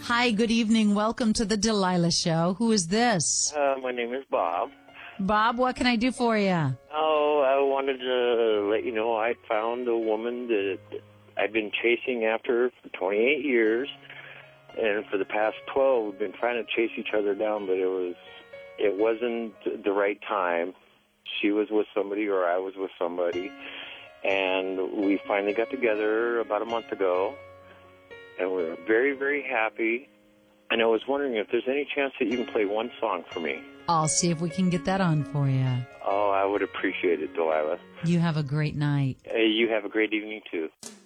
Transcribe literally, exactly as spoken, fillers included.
Hi, good evening. Welcome to the Delilah Show. Who is this? Uh, my name is Bob. Bob, what can I do for you? Oh, I wanted to let you know I found a woman that I've been chasing after for twenty-eight years, and for the past twelve, we've been trying to chase each other down, but it was it wasn't the right time. She was with somebody, or I was with somebody, and we finally got together about a month ago, and we're very, very happy. And I was wondering if there's any chance that you can play one song for me. I'll see if we can get that on for you. Oh, I would appreciate it, Delilah. You have a great night. Uh, you have a great evening, too.